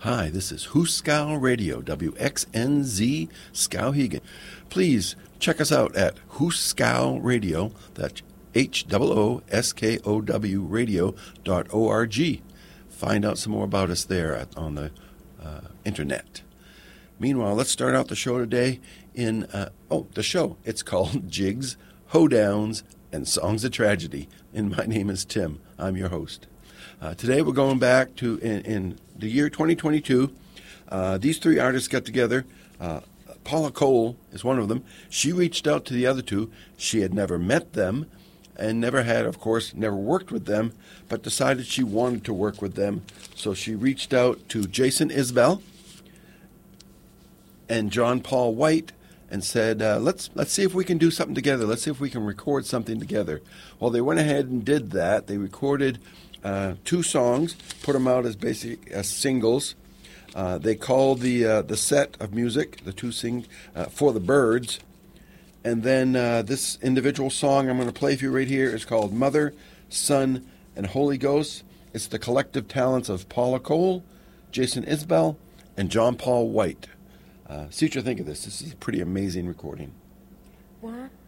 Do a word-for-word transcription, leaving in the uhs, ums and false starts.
Hi, this is Hooskow Radio, W X N Z Skowhegan. Please check us out at Hooskow Radio, that's H O O S K O W radio dot O R G. Find out some more about us there at, on the uh, internet. Meanwhile, let's start out the show today in, uh, oh, the show. It's called Jigs, Hoedowns, and Songs of Tragedy. And my name is Tim. I'm your host. Uh, today we're going back to in, in the year twenty twenty-two. Uh, these three artists got together. Uh, Paula Cole is one of them. She reached out to the other two. She had never met them and never had, of course, never worked with them, but decided she wanted to work with them. So she reached out to Jason Isbell and John Paul White and said, uh, let's let's see if we can do something together. Let's see if we can record something together. Well, they went ahead and did that. They recorded uh, two songs, put them out as basic as singles. Uh, they called the uh, the set of music, the two sing uh, For the Birds. And then uh, this individual song I'm going to play for you right here is called Mother, Son, and Holy Ghost. It's the collective talents of Paula Cole, Jason Isbell, and John Paul White. Uh, see what you think of this. This is a pretty amazing recording. One.